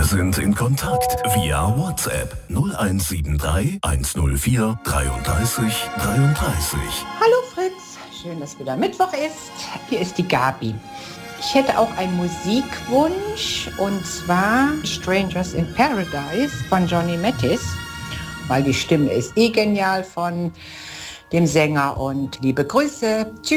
sind in Kontakt via WhatsApp 0173 104 33 33. Hallo Fritz, schön, dass wieder Mittwoch ist. Hier ist die Gabi. Ich hätte auch einen Musikwunsch und zwar Strangers in Paradise von Johnny Mathis, weil die Stimme ist genial von dem Sänger und liebe Grüße. Tschüss.